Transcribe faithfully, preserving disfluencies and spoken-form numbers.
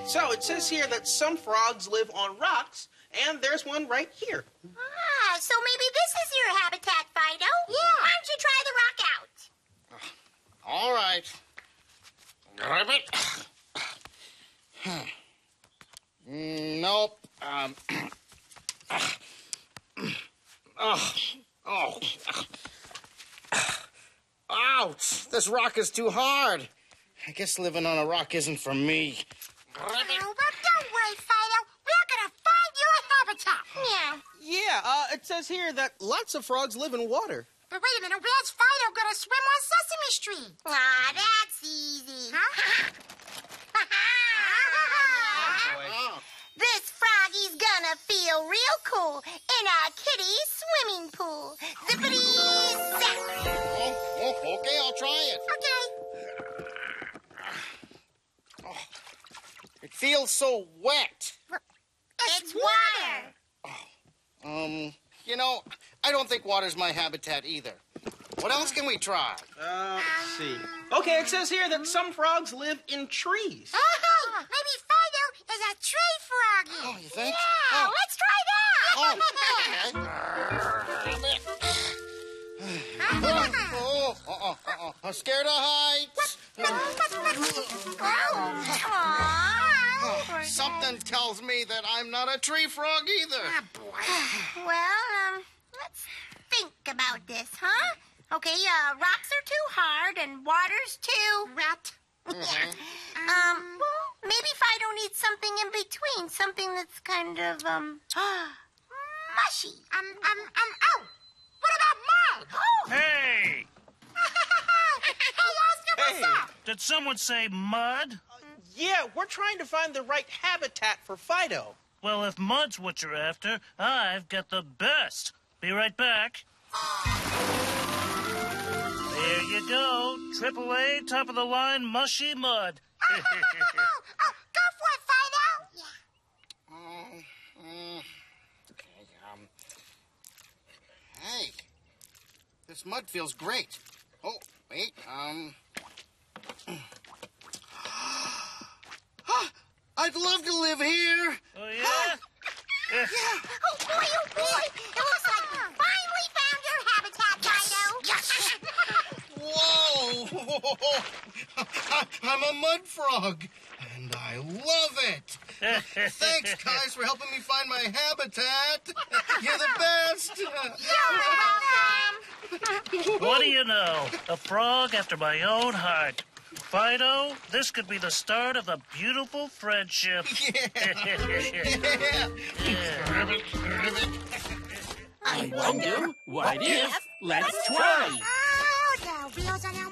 So it says here that some frogs live on rocks, and there's one right here. Ah, so maybe this is your habitat, Fido. Yeah. Why don't you try the rock out? Uh, all right. Grab it. Nope. Um. Oh. Oh. Ouch! This rock is too hard. I guess living on a rock isn't for me. Oh, well, don't worry, Fido. We're gonna find your habitat. Yeah. Yeah, uh, it says here that lots of frogs live in water. But wait a minute, where's Fido gonna swim on Sesame Street? Ah, that's easy. Huh? Oh. This froggy's gonna feel real cool in a kiddie swimming pool. Zippity zap. Oh, oh, okay, I'll try it. Okay. Oh, it feels so wet. It's water. Um, you know, I don't think water's my habitat either. What else can we try? Uh, let's see. Okay, it says here that some frogs live in trees. Oh, maybe Fido is a tree froggy. Oh, you think? Yeah, Oh. let's try that. Oh, okay. oh, oh, oh, oh, I'm scared of heights. Aw. Something tells me that I'm not a tree frog either. Well, um, let's think about this, huh? Okay, uh, rocks are too hard and water's too... Rat. um, well, maybe Fido needs something in between, something that's kind of, um, mushy. Um, um, um, oh, what about mud? Oh. Hey! Hey, Oscar, what's Hey. up? Did someone say mud? Yeah, we're trying to find the right habitat for Fido. Well, if mud's what you're after, I've got the best. Be right back. There you go. Triple A, top of the line, mushy mud. oh, oh, go for it, Fido. Yeah. Um, mm, okay, um, hey, this mud feels great. Oh, wait, um, I'd love to live here. Oh, yeah? Oh, boy, oh, boy. It looks like we finally found your habitat, Fido. Yes. Whoa! I'm a mud frog, and I love it. Thanks, guys, for helping me find my habitat. You're the best. You're welcome. What do you know? A frog after my own heart. Fido, this could be the start of a beautiful friendship. Yeah. Yeah. I wonder, what if? Let's try. Oh, the wheels on